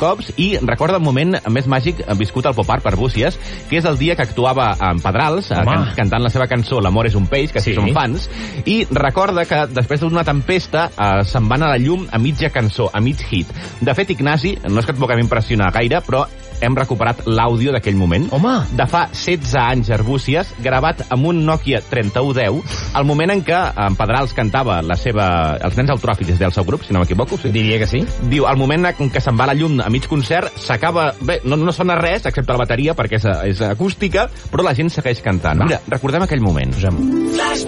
cops i recorda un moment més màgic viscut al Pop Art per Arbúcies, que és el dia que actuava en Pedrals, cantant la seva cançó L'amor és un peix, que sí són fans, i recorda que després d'una tempesta se'n van a la llum a mitja cançó, a mig hit. De fet, Ignasi, no és que et puguem impressionar gaire, però hem recuperat l'àudio d'aquell moment. De fa 16 anys, Arbúcies, gravat amb un Nokia 3110, al moment en què en Pedrals cantava els nens autròfids del seu grup, si no m'equivoco. Sí? Diria que sí. Diu, al moment en què se'n va la llum a mig concert, s'acaba... Bé, no sona res, excepte la bateria, perquè és acústica, però la gent segueix cantant. Mira, recordem aquell moment.